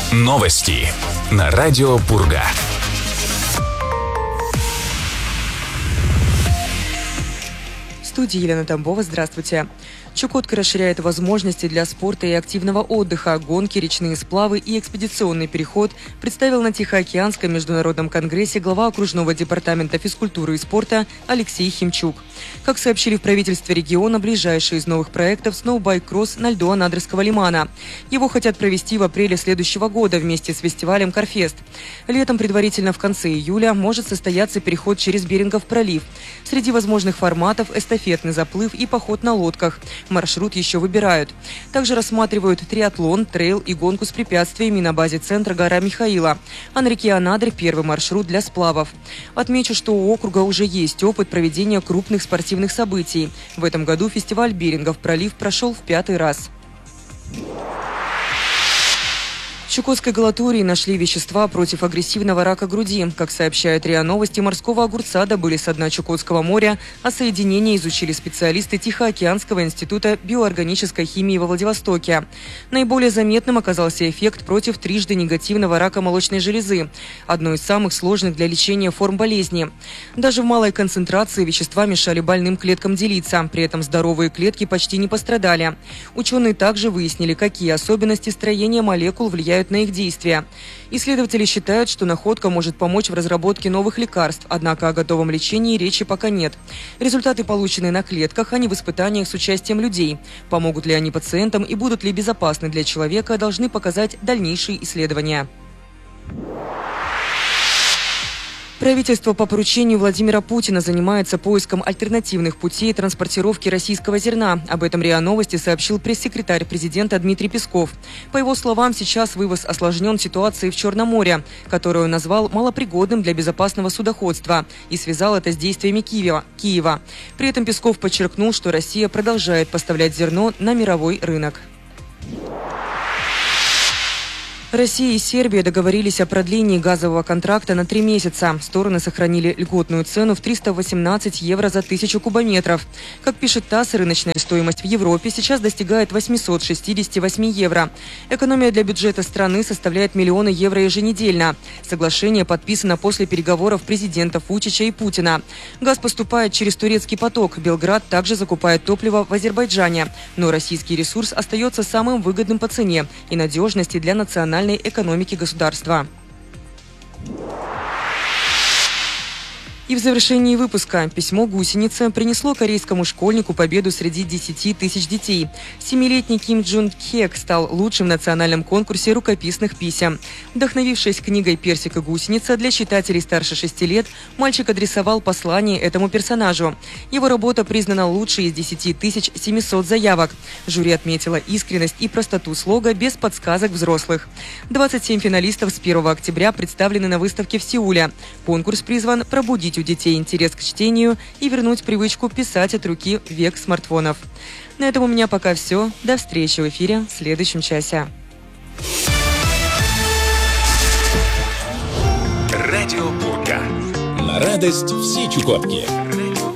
Новости на радио Пурга. В студии Елена Тамбова. Здравствуйте. Чукотка расширяет возможности для спорта и активного отдыха. Гонки, речные сплавы и экспедиционный переход представил на Тихоокеанском международном конгрессе глава окружного департамента физкультуры и спорта Алексей Химчук. Как сообщили в правительстве региона, ближайший из новых проектов – сноубайк-кросс на льду Анадырского лимана. Его хотят провести в апреле следующего года вместе с фестивалем «Карфест». Летом, предварительно в конце июля, может состояться переход через Берингов пролив. Среди возможных форматов – эстафетный заплыв и поход на лодках. Маршрут еще выбирают. Также рассматривают триатлон, трейл и гонку с препятствиями на базе центра «Гора Михаила». А на реке Анадырь – первый маршрут для сплавов. Отмечу, что у округа уже есть опыт проведения крупных спортивных событий. В этом году фестиваль «Берингов пролив» прошел в 5-й раз. В Чукотской галатории нашли вещества против агрессивного рака груди. Как сообщает РИА Новости, морского огурца добыли со дна Чукотского моря, а соединение изучили специалисты Тихоокеанского института биоорганической химии во Владивостоке. Наиболее заметным оказался эффект против трижды негативного рака молочной железы, одной из самых сложных для лечения форм болезни. Даже в малой концентрации вещества мешали больным клеткам делиться, при этом здоровые клетки почти не пострадали. Ученые также выяснили, какие особенности строения молекул влияют на их действия. Исследователи считают, что находка может помочь в разработке новых лекарств, однако о готовом лечении речи пока нет. Результаты получены на клетках, а не в испытаниях с участием людей. Помогут ли они пациентам и будут ли безопасны для человека, должны показать дальнейшие исследования. Правительство по поручению Владимира Путина занимается поиском альтернативных путей транспортировки российского зерна. Об этом РИА Новости сообщил пресс-секретарь президента Дмитрий Песков. По его словам, сейчас вывоз осложнен ситуацией в Черном море, которую он назвал малопригодным для безопасного судоходства, и связал это с действиями Киева. При этом Песков подчеркнул, что Россия продолжает поставлять зерно на мировой рынок. Россия и Сербия договорились о продлении газового контракта на 3 месяца. Стороны сохранили льготную цену в 318 евро за 1000 кубометров. Как пишет ТАСС, рыночная стоимость в Европе сейчас достигает 868 евро. Экономия для бюджета страны составляет миллионы евро еженедельно. Соглашение подписано после переговоров президентов Вучича и Путина. Газ поступает через турецкий поток. Белград также закупает топливо в Азербайджане. Но российский ресурс остается самым выгодным по цене и надежности для национальной экономики государства. И в завершении выпуска письмо «Гусеница» принесло корейскому школьнику победу среди 10 тысяч детей. 7-летний Ким Джун Кхек стал лучшим в национальном конкурсе рукописных писем. Вдохновившись книгой «Персик и гусеница», для читателей старше 6 лет мальчик адресовал послание этому персонажу. Его работа признана лучшей из 10 700 заявок. Жюри отметило искренность и простоту слога без подсказок взрослых. 27 финалистов с 1 октября представлены на выставке в Сеуле. Конкурс призван пробудить у детей интерес к чтению и вернуть привычку писать от руки в век смартфонов. На этом у меня пока все. До встречи в эфире в следующем часе. Радио Пурга. На радость всей Чукотки.